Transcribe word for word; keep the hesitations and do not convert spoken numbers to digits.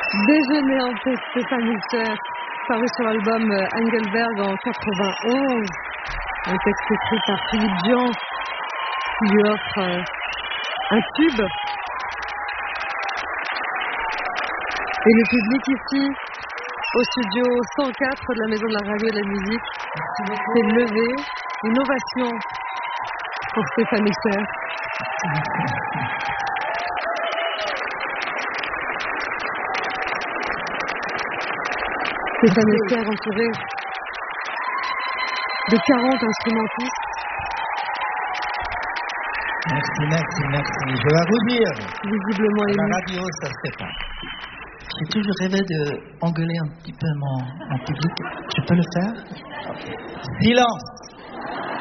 Déjeuner en paix, Stéphanie Cher, paru sur l'album Engelberg en quatre-vingt-onze. Un texte écrit par Philippe Dian qui lui offre euh, un tube. Et le public ici, au studio cent quatre de la Maison de la Radio et de la Musique, s'est levé. Une ovation pour Stéphanie Cher. Stéphanie Cher entourée de quarante instrumentistes. Merci, merci, merci. Je vais vous dire, visiblement à la ému. radio, ça se fait pas. J'ai toujours rêvé d'engueuler un petit peu mon, mon public. Je peux le faire? Silence.